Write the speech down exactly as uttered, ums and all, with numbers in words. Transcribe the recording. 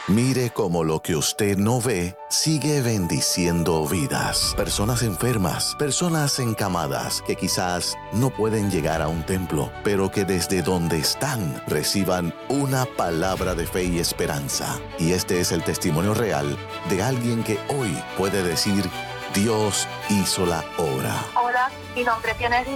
Mire cómo lo que usted no ve sigue bendiciendo vidas. Personas enfermas, personas encamadas que quizás no pueden llegar a un templo, pero que desde donde están reciban una palabra de fe y esperanza. Y este es el testimonio real de alguien que hoy puede decir: Dios hizo la obra. Hola, mi nombre es Dianelis